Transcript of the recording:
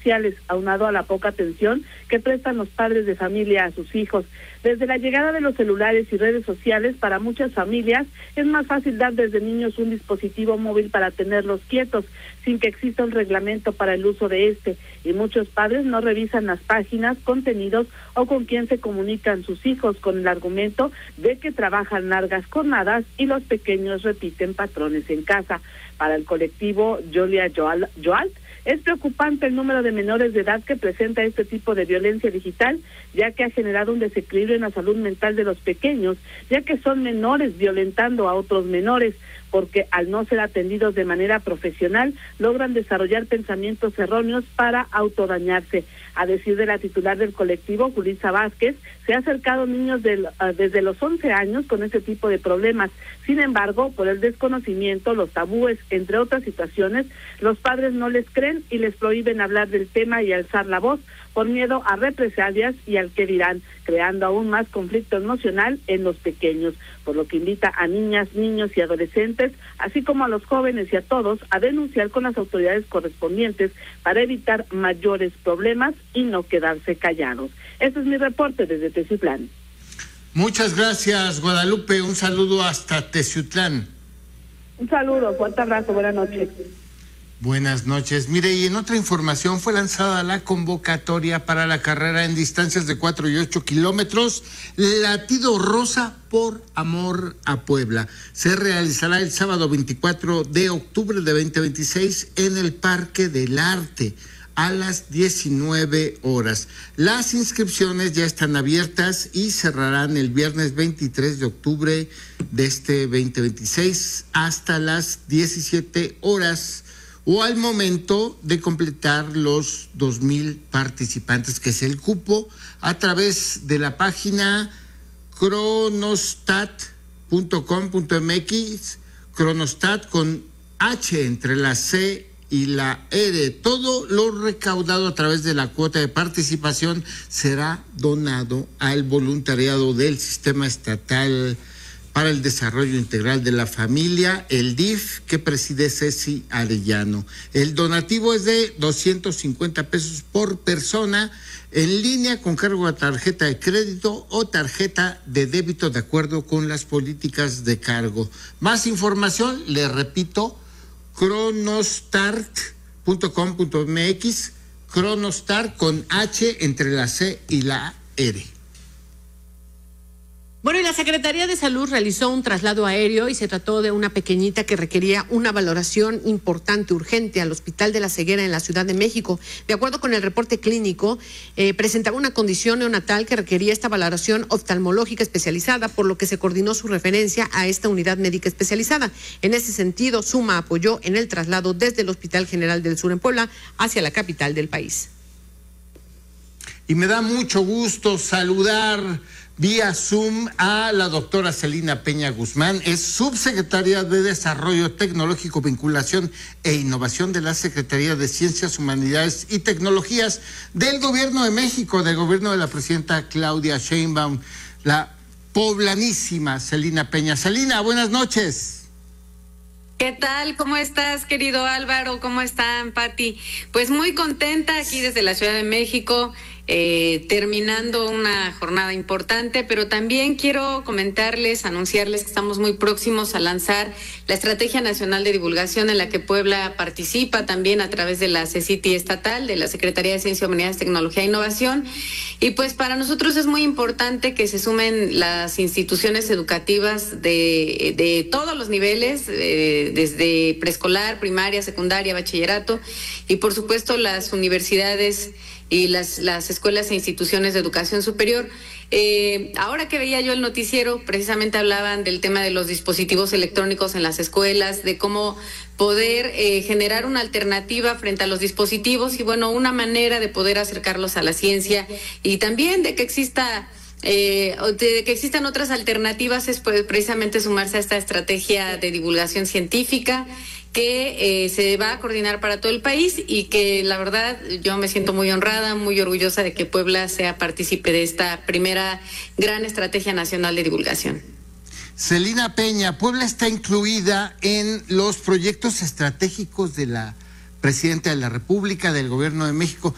sociales, aunado a la poca atención que prestan los padres de familia a sus hijos. Desde la llegada de los celulares y redes sociales, para muchas familias es más fácil dar desde niños un dispositivo móvil para tenerlos quietos, sin que exista un reglamento para el uso de este, y muchos padres no revisan las páginas, contenidos o con quién se comunican sus hijos, con el argumento de que trabajan largas jornadas y los pequeños repiten patrones en casa. Para el colectivo Yolia Yoalt, es preocupante el número de menores de edad que presenta este tipo de violencia digital, ya que ha generado un desequilibrio en la salud mental de los pequeños, ya que son menores violentando a otros menores, porque al no ser atendidos de manera profesional, logran desarrollar pensamientos erróneos para autodañarse. A decir de la titular del colectivo, Julissa Vázquez, se ha acercado niños desde los 11 años con ese tipo de problemas. Sin embargo, por el desconocimiento, los tabúes, entre otras situaciones, los padres no les creen y les prohíben hablar del tema y alzar la voz por miedo a represalias y al que dirán, creando aún más conflicto emocional en los pequeños, por lo que invita a niñas, niños y adolescentes, así como a los jóvenes y a todos, a denunciar con las autoridades correspondientes para evitar mayores problemas y no quedarse callados. Este es mi reporte desde Teciutlán. Muchas gracias, Guadalupe. Un saludo hasta Teciutlán. Un saludo, fuerte abrazo, buenas noches. Buenas noches. Mire, y en otra información fue lanzada la convocatoria para la carrera en distancias de 4 y 8 kilómetros, Latido Rosa por Amor a Puebla. Se realizará el sábado 24 de octubre de 2026 en el Parque del Arte a las 19 horas. Las inscripciones ya están abiertas y cerrarán el viernes 23 de octubre de este 2026 hasta las 17 horas. O al momento de completar los 2,000 participantes, que es el cupo, a través de la página cronostat.com.mx, cronostat con H entre la C y la R. Todo lo recaudado a través de la cuota de participación será donado al voluntariado del Sistema Estatal para el Desarrollo Integral de la Familia, el DIF, que preside Ceci Arellano. El donativo es de 250 pesos por persona, en línea con cargo a tarjeta de crédito o tarjeta de débito de acuerdo con las políticas de cargo. Más información, le repito, cronostart.com.mx, Cronostart con H entre la C y la R. Bueno, y la Secretaría de Salud realizó un traslado aéreo y se trató de una pequeñita que requería una valoración importante, urgente, al Hospital de la Ceguera en la Ciudad de México. De acuerdo con el reporte clínico, presentaba una condición neonatal que requería esta valoración oftalmológica especializada, por lo que se coordinó su referencia a esta unidad médica especializada. En ese sentido, Suma apoyó en el traslado desde el Hospital General del Sur en Puebla hacia la capital del país. Y me da mucho gusto saludar vía Zoom a la doctora Celina Peña Guzmán, es subsecretaria de Desarrollo Tecnológico, Vinculación e Innovación de la Secretaría de Ciencias, Humanidades y Tecnologías del Gobierno de México, del gobierno de la presidenta Claudia Sheinbaum, la poblanísima Celina Peña. Celina, buenas noches. ¿Qué tal? ¿Cómo estás, querido Álvaro? ¿Cómo están, Pati? Pues muy contenta aquí desde la Ciudad de México, terminando una jornada importante, pero también quiero comentarles, anunciarles que estamos muy próximos a lanzar la Estrategia Nacional de Divulgación en la que Puebla participa también a través de la CECITI estatal, de la Secretaría de Ciencia, Humanidades, Tecnología e Innovación. Y pues para nosotros es muy importante que se sumen las instituciones educativas de todos los niveles, desde preescolar, primaria, secundaria, bachillerato, y por supuesto las universidades y las escuelas e instituciones de educación superior. Ahora que veía yo el noticiero, precisamente hablaban del tema de los dispositivos electrónicos en las escuelas, de cómo poder generar una alternativa frente a los dispositivos y bueno, una manera de poder acercarlos a la ciencia y también de que existan otras alternativas, es precisamente sumarse a esta estrategia de divulgación científica que se va a coordinar para todo el país y que la verdad yo me siento muy honrada, muy orgullosa de que Puebla sea partícipe de esta primera gran estrategia nacional de divulgación. Celina Peña, Puebla está incluida en los proyectos estratégicos de la Presidenta de la República, del Gobierno de México.